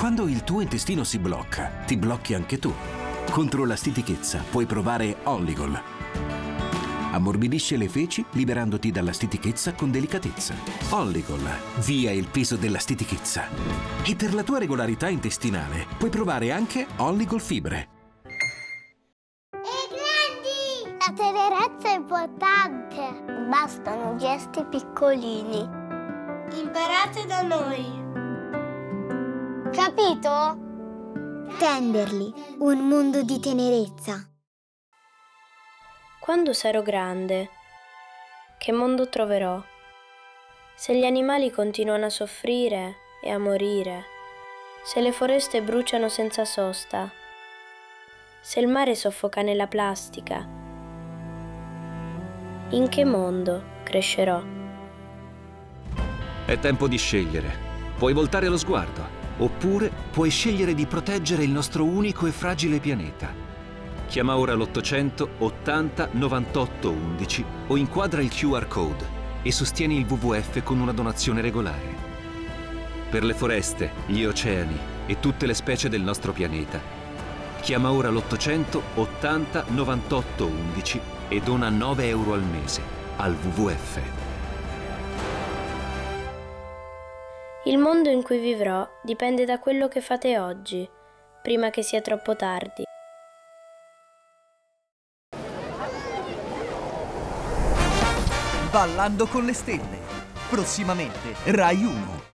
Quando il tuo intestino si blocca, ti blocchi anche tu. Contro la stitichezza puoi provare Olligol. Ammorbidisce le feci liberandoti dalla stitichezza con delicatezza. Olligol, via il peso della stitichezza. E per la tua regolarità intestinale puoi provare anche Olligol Fibre. Grandi! La tenerezza è importante. Bastano gesti piccolini. Imparate da noi. Capito? Tenderli, un mondo di tenerezza. Quando sarò grande, che mondo troverò? Se gli animali continuano a soffrire e a morire, se le foreste bruciano senza sosta, se il mare soffoca nella plastica, in che mondo crescerò? È tempo di scegliere. Puoi voltare lo sguardo, oppure puoi scegliere di proteggere il nostro unico e fragile pianeta. Chiama ora l'800 80 98 11 o inquadra il QR code e sostieni il WWF con una donazione regolare. Per le foreste, gli oceani e tutte le specie del nostro pianeta, chiama ora l'800 80 98 11 e dona 9 euro al mese al WWF. Il mondo in cui vivrò dipende da quello che fate oggi, prima che sia troppo tardi. Ballando con le stelle. Prossimamente Rai 1.